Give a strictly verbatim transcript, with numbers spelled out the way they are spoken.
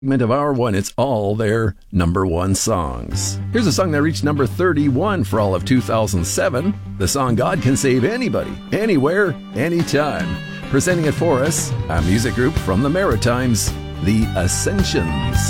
Segment of our one, it's all their number one songs. Here's a song that reached number thirty-one for all of two thousand seven. The song God Can Save Anybody, Anywhere, Anytime. Presenting it for us, a music group from the Maritimes, The Ascensions.